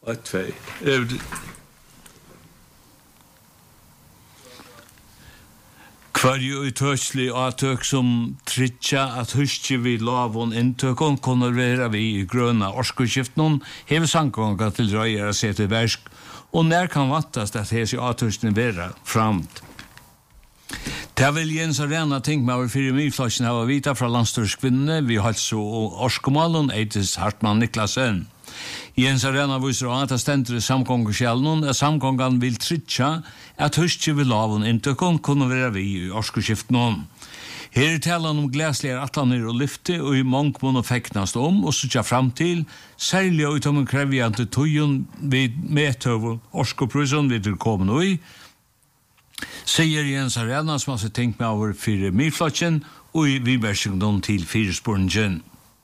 2. Kvarju utørslig atøk som tritja at huske vi lavon inntøkon kunne være vi i grønna orskoskiftnon hever sankonga til røyere seg til versk, og nær kan vattast at hese atørsene være framt. Det vil Jens Arena ting med over 4 milflasjen av vita fra landstørskvinnene vi halso og orskomalen Eitis Hartmann Niklasen. Jens Arena viser at det stender i samkongskjelen at samkongen vil tritja at huske vi lavon inntøkon kunne være vi i orskoskiftnon. Her talan gläsliga atlaner og lyfte og i mångmån og feknast og sutja fram til, særlig og utom krevjante tøyen vid medtøv orskoprusen vid tilkommen og i, sier Jens Arena som har tenkt med over 4 milflatjen og i vibersjungdom til 4 spurningen.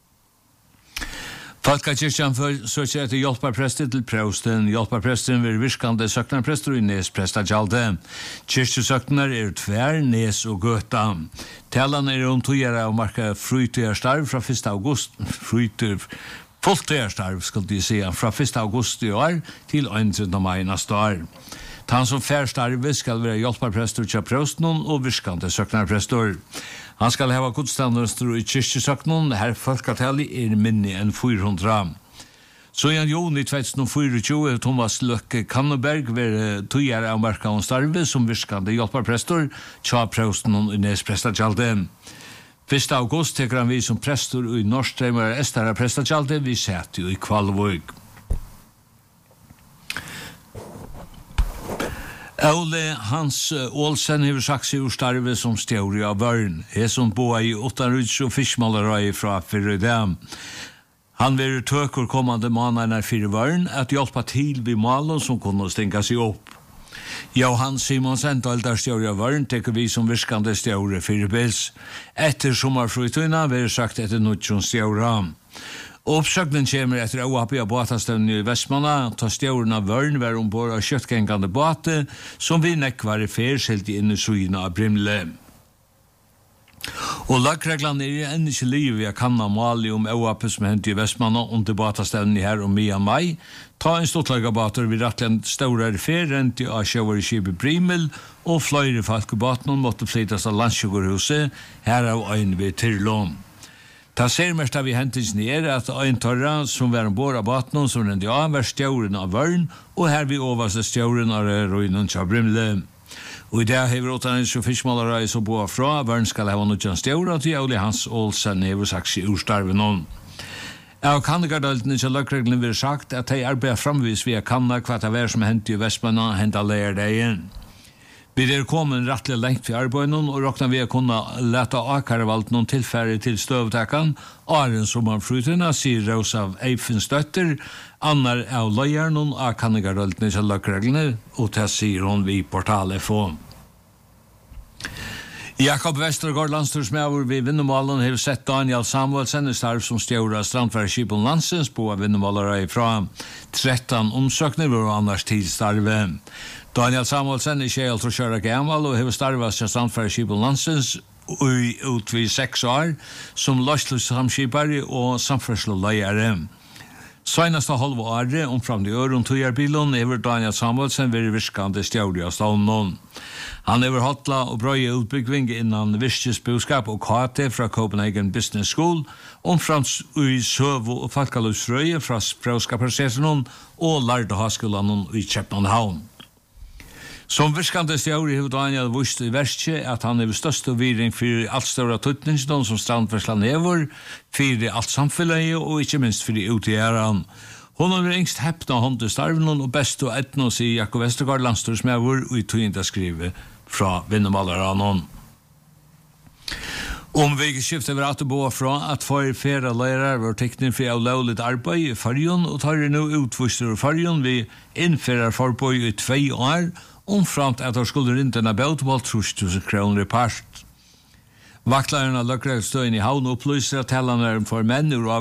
Falkakirkjan søker etter hjelparprester til prøsten. Hjelparpresten vil virkande søknarprester i Nes prestagjalde. Kyrkjesøknar 2, Nes og Gøta. Talan om 2 år av marka fruytøyarstarv fra 1. august. Fulltøyarstarv, skal de si, fra 1. august i år til 1. mai neste år. Han som færstarve skal være hjelparprester til prøsten og virkande søknarprester. Han skal hava godstandrøster i kyrkjesøknen, her folketallet minne enn 400. Så i juni 2024 Thomas Løkke Kanneberg være 2 år av marka starve som virkande hjelparprester til prøsten i Nes prestagjalde. 1. august teker han vi som prester i Norstrømmer Estara prestagjalde, vi setter jo i Kvalvøg. Ole Hans Olsen hever sagt seg starve som stjåri av vørn. Som boa i Ottanruds og fiskmalerøy fra Fyrredam. Han vil tøker kommande måneder 4 vørn at hjelpa til vid malen som kunne stinga seg opp. Johan Simonsen daltar stjåri av vørn teker vi som virkande stjåri 4 bils. Etter sommarfrutuna vil sagt etter nuttjon stjåra. Oppsøkningen kommer etter OAP av båtastøvnen i Vestmanna, ta stjåren av vørn var ombord av kjøttgengande båte, som vi nekvar i ferskilt inn i sugene av Brimle. Og lagreglene enn ikke liv vi kanna mali om OAP som hendt i Vestmanna under båtastøvnen i her om mai, ta en stortlaga båter vid rettland stårare ferrent av sjåvare skipet Brimel, og fløyre folk i båten måtte flytas av landsjøgårhuset, her av øyne ved Tyrlån. Ta ser mest av vi hentings nere at ein torra som var ombord av baten som rendi av var stjåren av vørn, og her vi overste stjåren av røynen til Brimle. Og i dag hever åttanens og fiskmalerøy som boar fra, vørn skal hava nødjan stjåren til Ole Hans Olsen hever sagt i urstarven hon. Av kannegardaltene til løkreglene vil sagt at de arbeider framvis via kanna hva det var som hendt i Vestmanna hent alle dagen. Vi kommet rettelig lengt for arbeidet og råkna vi kunne lete akarvalt noen tilfære til støvtakan. Åren sommerfrutene sier Rosa av Eifens døtter, annar av løyeren av kannegardaltene til løkreglene, og til sier hun vi portalet få. Jakob Vestergaard, landstorsmøver ved Vinnemalen, har sett Daniel Samuelsen i starv som stjåre av strandfærskipen Landsens på Vinnemalere fra 13 omsøkner og annars til starve. Daniel Samuelsen er ikke helt å kjøre gammel og har starvet til strandfærskipen Landsens utvid 6 år som løslussamskipere og samferdsleleiere. Seneste halve året omfram de øren tøyerbilen hever Daniel Samuelsen vært virkende stjåre av stånden. Han hever hotla og brøye utbygging innan virkesbudskap og KT fra Copenhagen Business School, omfram i Søvo og Falkaløsrøye fra Sprøskaperseten og Lardehaskolen i København. Som virkande stjåre hever Daniel vist i verste at han hever største viring for alt større tøytningsdom som strandfersland hever, for alt samfunnet og ikke minst for utgjæren. Hon har yngst heppna hånd til starven og best og etno, sier Jakob Vestergaard, landstorsmøver, og i tøyinda skrive fra Vinnemalaran. Vikeskiftet var at det boa fra at for færa leirar var teknisk for lovligt arbeid i fargen, og tar nå utvuster i fargen vi innfører forbøy i 2 år, omframt at de skulle rintene bøtmål 30.000 kroner i part. Vaktlærerne av løkregelstøyen i havn opplyser at tellene for menn